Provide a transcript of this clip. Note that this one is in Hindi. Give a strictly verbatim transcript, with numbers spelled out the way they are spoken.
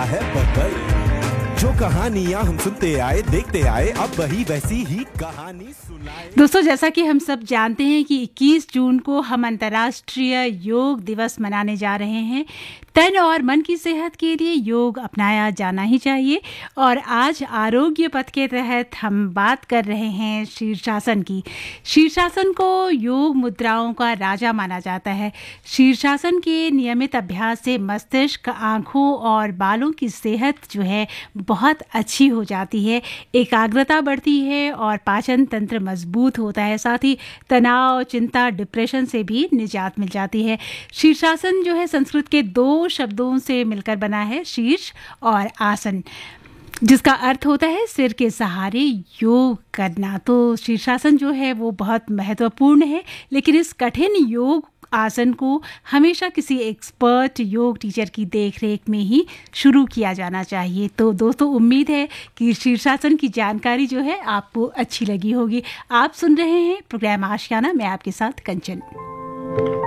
है बदल। जो कहानियां हम सुनते आए देखते आए, अब वही वैसी ही कहानी सुनाए। दोस्तों, जैसा कि हम सब जानते हैं कि इक्कीस जून को हम अंतर्राष्ट्रीय योग दिवस मनाने जा रहे हैं। तन और मन की सेहत के लिए योग अपनाया जाना ही चाहिए। और आज आरोग्य पथ के तहत हम बात कर रहे हैं शीर्षासन की। शीर्षासन को योग मुद्राओं का राजा माना जाता है। शीर्षासन के नियमित अभ्यास से मस्तिष्क, आँखों और बालों की सेहत जो है बहुत अच्छी हो जाती है, एकाग्रता बढ़ती है और पाचन तंत्र मजबूत होता है। साथ ही तनाव, चिंता, डिप्रेशन से भी निजात मिल जाती है। शीर्षासन जो है संस्कृत के दो शब्दों से मिलकर बना है, शीर्ष और आसन, जिसका अर्थ होता है सिर के सहारे योग करना। तो शीर्षासन जो है वो बहुत महत्वपूर्ण है, लेकिन इस कठिन योग आसन को हमेशा किसी एक्सपर्ट योग टीचर की देखरेख में ही शुरू किया जाना चाहिए। तो दोस्तों, उम्मीद है कि शीर्षासन की जानकारी जो है आपको अच्छी लगी होगी। आप सुन रहे हैं प्रोग्राम आशियाना, मैं आपके साथ कंचन।